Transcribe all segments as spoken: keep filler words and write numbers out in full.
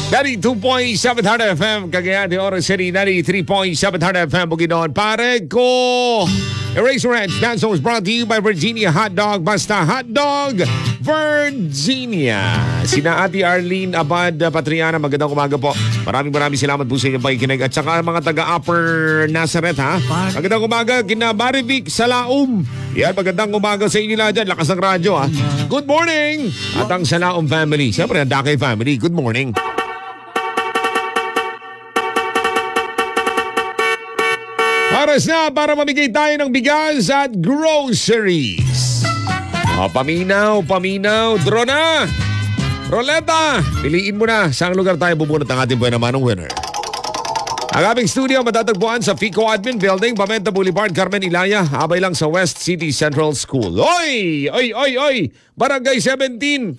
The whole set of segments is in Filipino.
ninety-two point seven Hard F M, Cagayan de Oro City, ninety-three point seven Hard F M, Bukidnon. Pare ko! Eraser Ranch, that song was brought to you by Virginia Hot Dog. Basta Hot Dog, Virginia. Sina Ate Arlene Abad Patriana, magandang umaga po. Maraming maraming salamat po sa inyong pakikinig. At saka mga taga-Upper Nazareth, ha? Magandang umaga, kina Marivic Salaum. Yan, magandang umaga sa inyo lahat dyan. Lakas ng radyo, ha? Good morning! At ang Salaum family. Siyempre, ang Dakay family. Good morning. Oras na para mamigay tayo ng bigas at groceries. O, paminaw, paminaw, draw na! Roleta! Piliin mo na saan lugar tayo bubunot ang ating buwan naman ng winner. Ang aming studio matatagpuan sa Fico Admin Building, Pamenta Boulevard, Carmen Ilaya, abay lang sa West City Central School. Oy! Oy, oy, oy! Barangay seventeen!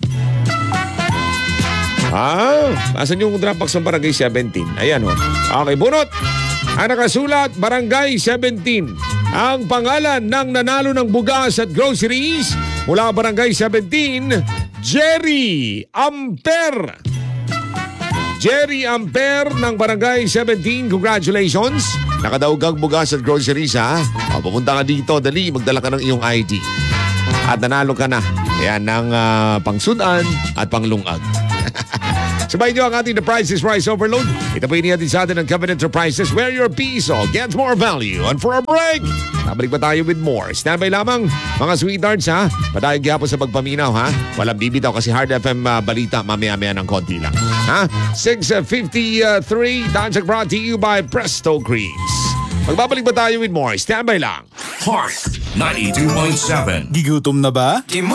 Ah, asan yung drop box ng Barangay seventeen? Ayan, o. Okay, bunot! Ang nakasulat, Barangay seventeen. Ang pangalan ng nanalo ng bugas at groceries mula Barangay seventeen, Jerry Amper. Jerry Amper ng Barangay seventeen, congratulations. Nakadaog ang bugas at groceries, ha? O, pupunta ka dito, dali, magdala ka ng iyong I D. At nanalo ka na. Yan, ng uh, pangsudan at panglungag. Sabay niyo ang ating The Price is Right Overload. Ito po inihatid sa atin ng Kevin Enterprises, where your piso gets more value. And for a break, nabalik pa tayo with more. Standby lamang, mga sweethearts, ha? Padayag gihapon sa pagpaminaw, ha? Walang bibitaw kasi Hard F M uh, balita mamaya-maya ng konti lang. Ha? six fifty-three, Danzag brought to you by Presto Creams. Magbabalik pa tayo with more. Standby lang. Heart ninety-two point seven. Gigutom na ba?